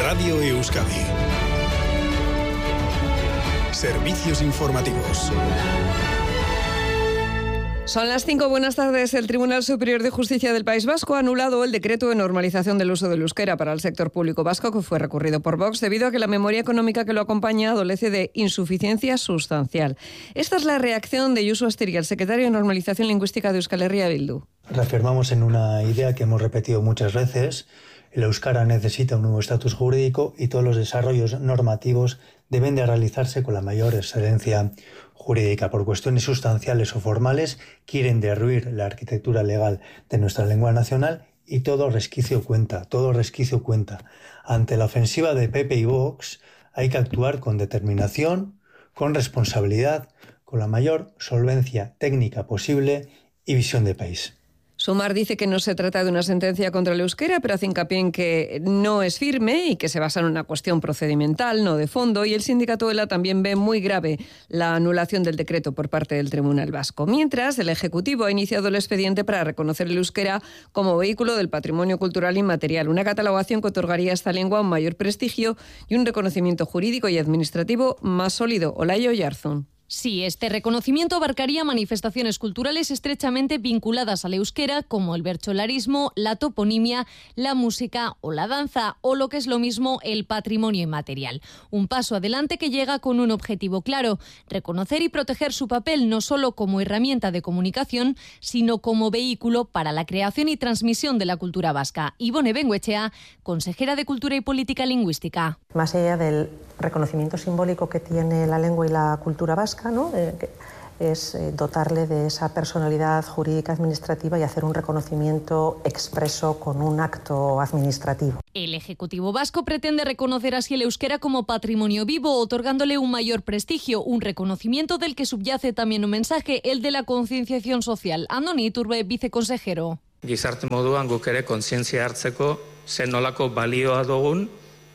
Radio Euskadi. Servicios informativos. Son las 5, buenas tardes. El Tribunal Superior de Justicia del País Vasco ha anulado el decreto de normalización del uso del euskera para el sector público vasco que fue recurrido por Vox debido a que la memoria económica que lo acompaña adolece de insuficiencia sustancial. Esta es la reacción de Josu Astiria, el secretario de Normalización Lingüística de Euskal Herria Bildu. Reafirmamos en una idea que hemos repetido muchas veces. El euskara necesita un nuevo estatus jurídico y todos los desarrollos normativos deben de realizarse con la mayor excelencia jurídica. Por cuestiones sustanciales o formales quieren derruir la arquitectura legal de nuestra lengua nacional y todo resquicio cuenta. Ante la ofensiva de PP y Vox hay que actuar con determinación, con responsabilidad, con la mayor solvencia técnica posible y visión de país. Sumar dice que no se trata de una sentencia contra el euskera, pero hace hincapié en que no es firme y que se basa en una cuestión procedimental, no de fondo, y el sindicato ELA también ve muy grave la anulación del decreto por parte del Tribunal Vasco. Mientras, el Ejecutivo ha iniciado el expediente para reconocer el euskera como vehículo del patrimonio cultural inmaterial, una catalogación que otorgaría a esta lengua un mayor prestigio y un reconocimiento jurídico y administrativo más sólido. Olayo Yarzun. Sí, este reconocimiento abarcaría manifestaciones culturales estrechamente vinculadas al euskera, como el bertsolarismo, la toponimia, la música o la danza, o lo que es lo mismo, el patrimonio inmaterial. Un paso adelante que llega con un objetivo claro: reconocer y proteger su papel no solo como herramienta de comunicación, sino como vehículo para la creación y transmisión de la cultura vasca. Ivone Bengoechea, consejera de Cultura y Política Lingüística. Más allá del reconocimiento simbólico que tiene la lengua y la cultura vasca, ¿no? Es dotarle de esa personalidad jurídica administrativa y hacer un reconocimiento expreso con un acto administrativo. El Ejecutivo vasco pretende reconocer así el euskera como patrimonio vivo, otorgándole un mayor prestigio, un reconocimiento del que subyace también un mensaje, el de la concienciación social. Andoni Iturbe, viceconsejero. Gizarte moduan guk ere kontzientzia hartzeko zen nolako balioa dugun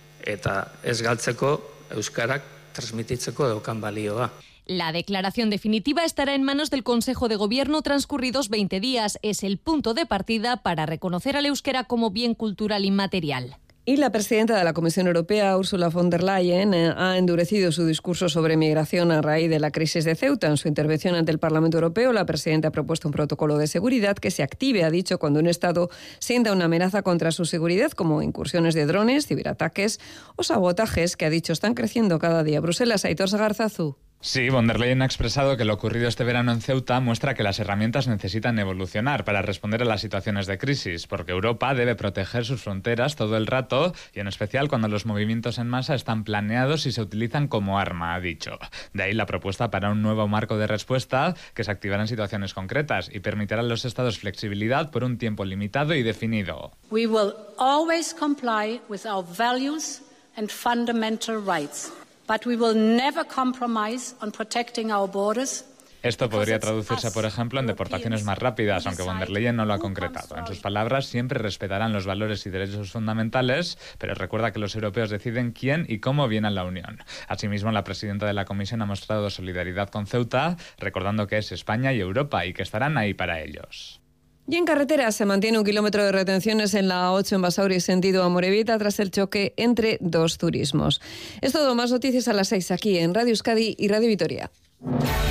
eta ez galtzeko euskarak transmititzeko daukan balioa. La declaración definitiva estará en manos del Consejo de Gobierno transcurridos 20 días. Es el punto de partida para reconocer al euskera como bien cultural inmaterial. Y la presidenta de la Comisión Europea, Ursula von der Leyen, ha endurecido su discurso sobre migración a raíz de la crisis de Ceuta. En su intervención ante el Parlamento Europeo, la presidenta ha propuesto un protocolo de seguridad que se active, ha dicho, cuando un Estado sienta una amenaza contra su seguridad, como incursiones de drones, ciberataques o sabotajes, que ha dicho están creciendo cada día. Bruselas, Aitor Sagarzazu. Sí, von der Leyen ha expresado que lo ocurrido este verano en Ceuta muestra que las herramientas necesitan evolucionar para responder a las situaciones de crisis, porque Europa debe proteger sus fronteras todo el rato y en especial cuando los movimientos en masa están planeados y se utilizan como arma, ha dicho. De ahí la propuesta para un nuevo marco de respuesta que se activará en situaciones concretas y permitirá a los Estados flexibilidad por un tiempo limitado y definido. We will always comply with our values and fundamental rights. But we will never compromise on protecting our borders. Esto podría traducirse, por ejemplo, en deportaciones más rápidas, aunque von der Leyen no lo ha concretado. En sus palabras, siempre respetarán los valores y derechos fundamentales, pero recuerda que los europeos deciden quién y cómo viene a la Unión. Asimismo, la presidenta de la Comisión ha mostrado solidaridad con Ceuta, recordando que es España y Europa y que estarán ahí para ellos. Y en carretera se mantiene 1 kilómetro de retenciones en la A8 en Basauri sentido Amorebieta tras el choque entre dos turismos. Es todo, más noticias a las 6 aquí en Radio Euskadi y Radio Vitoria.